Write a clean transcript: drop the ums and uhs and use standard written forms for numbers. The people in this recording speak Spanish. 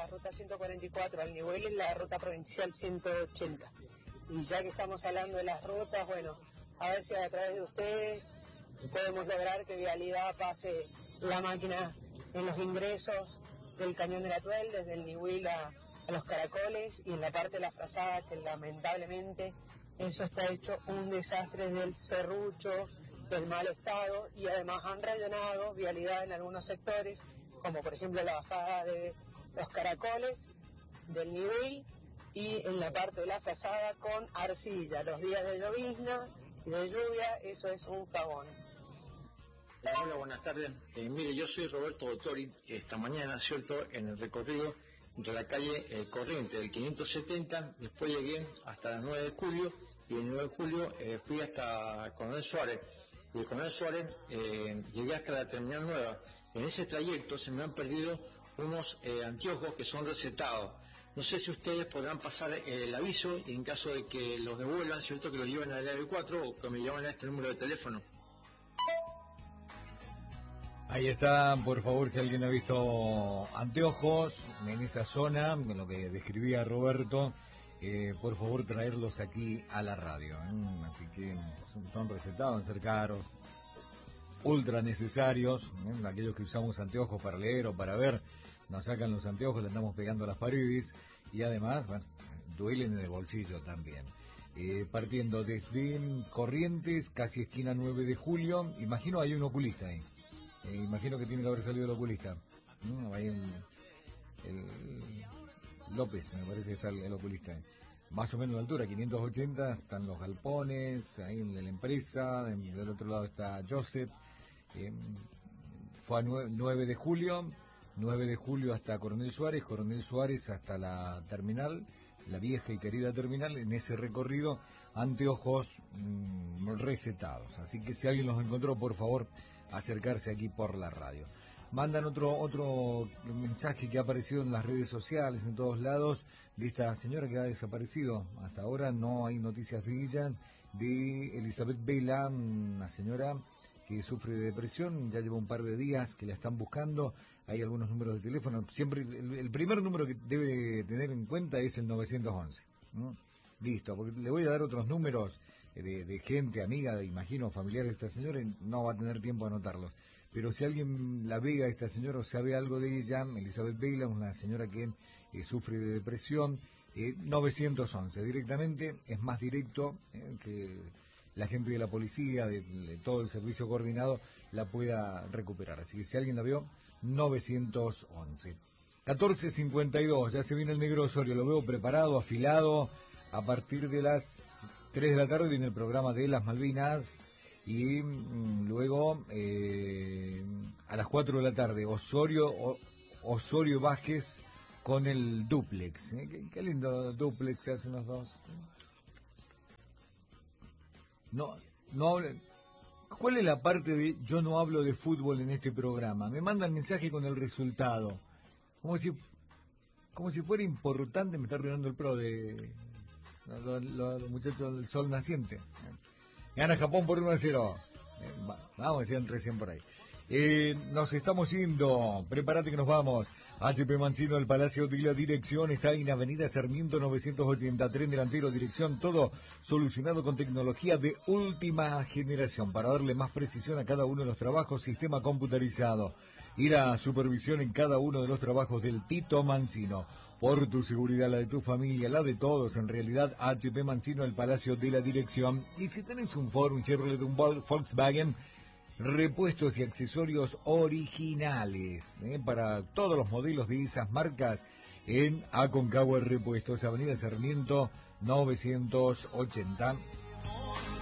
ruta 144, al nivel es la ruta provincial 180. Y ya que estamos hablando de las rutas, bueno, a ver si a través de ustedes podemos lograr que Vialidad pase la máquina en los ingresos del Cañón del Atuel, desde el Nihuil a los Caracoles, y en la parte de la frazada, que lamentablemente eso está hecho un desastre del serrucho, del mal estado, y además han rellenado Vialidad en algunos sectores, como por ejemplo la bajada de los Caracoles, del Nihuil, y en la parte de la frazada con arcilla. Los días de llovizna y de lluvia, eso es un jabón. Hola, buenas tardes. Mire, yo soy Roberto Bottori. Esta mañana, ¿cierto?, en el recorrido de la calle Corriente del 570, después llegué hasta el 9 de julio, y el 9 de julio fui hasta Coronel Suárez, y de Coronel Suárez llegué hasta la terminal nueva. En ese trayecto se me han perdido unos anteojos que son recetados. No sé si ustedes podrán pasar el aviso, y en caso de que los devuelvan, ¿cierto?, que los lleven al área 4 o que me llamen a este número de teléfono. Ahí está, por favor, si alguien ha visto anteojos en esa zona, en lo que describía Roberto, por favor traerlos aquí a la radio. Así que son recetados en ser caros, ultra necesarios. Aquellos que usamos anteojos para leer o para ver, nos sacan los anteojos, le andamos pegando a las paredes, y además, bueno, duelen en el bolsillo también. Partiendo desde Corrientes, casi esquina 9 de julio, imagino hay un oculista ahí. Imagino que tiene que haber salido el oculista. Ahí el López, me parece que está el oculista. Más o menos de altura, 580, están los galpones, ahí en la empresa, del otro lado está Joseph. Fue a 9 de julio, 9 de julio hasta Coronel Suárez hasta la terminal, la vieja y querida terminal. En ese recorrido, anteojos recetados. Así que si alguien los encontró, por favor, acercarse aquí por la radio. Mandan otro mensaje que ha aparecido en las redes sociales, en todos lados, de esta señora que ha desaparecido. Hasta ahora no hay noticias de ella, de Elizabeth Vela, una señora que sufre de depresión, ya lleva un par de días que la están buscando. Hay algunos números de teléfono. Siempre el primer número que debe tener en cuenta es el 911. Listo, porque le voy a dar otros números de gente, amiga, imagino, familiar de esta señora, y no va a tener tiempo de anotarlos. Pero si alguien la ve a esta señora o sabe algo de ella, Elizabeth Vela, una señora que sufre de depresión, 911 directamente, es más directo que la gente de la policía, de todo el servicio coordinado, la pueda recuperar. Así que si alguien la vio, 911. 14:52, ya se viene el negro Osorio, lo veo preparado, afilado. A partir de las 3 de la tarde viene el programa de las Malvinas, y luego a las 4 de la tarde Osorio Vázquez con el duplex. Qué lindo duplex se hacen los dos. No hablen. ¿Cuál es la parte de yo no hablo de fútbol en este programa? Me mandan mensaje con el resultado, como si fuera importante. Me está arruinando el pro de los muchachos del Sol Naciente. Gana Japón por 1-0. Vamos, decían recién por ahí. Nos estamos yendo. Prepárate que nos vamos. HP Mancino, el Palacio de la Dirección, está en Avenida Sarmiento 980, tren delantero, dirección, todo solucionado con tecnología de última generación para darle más precisión a cada uno de los trabajos, sistema computarizado. Ir a supervisión en cada uno de los trabajos del Tito Mancino. Por tu seguridad, la de tu familia, la de todos, en realidad, HP Mancino, el Palacio de la Dirección. Y si tenés un Ford, un Chevrolet, un Volkswagen, repuestos y accesorios originales para todos los modelos de esas marcas en Aconcagua Repuestos, Avenida Sarmiento 980.